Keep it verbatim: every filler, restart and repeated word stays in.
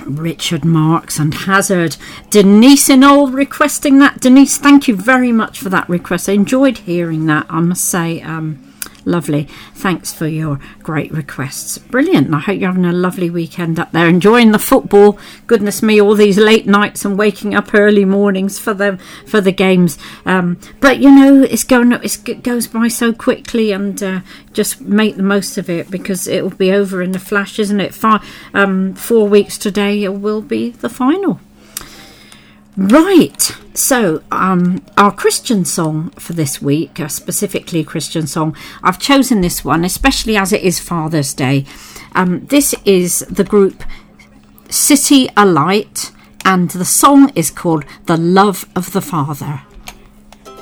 Richard Marks and Hazard. Denise in all requesting that. Denise, thank you very much for that request. I enjoyed hearing that, I must say. Um, lovely. Thanks for your great requests. Brilliant. And I hope you're having a lovely weekend up there, enjoying the football. Goodness me, all these late nights and waking up early mornings for them for the games. Um, but you know, it's going it's, it goes by so quickly, and uh, just make the most of it, because it will be over in a flash, isn't it? Five, um, four weeks today it will be the final. Right, so um, our Christian song for this week, uh, specifically a Christian song, I've chosen this one, especially as it is Father's Day. Um, this is the group City Alight, and the song is called The Love of the Father.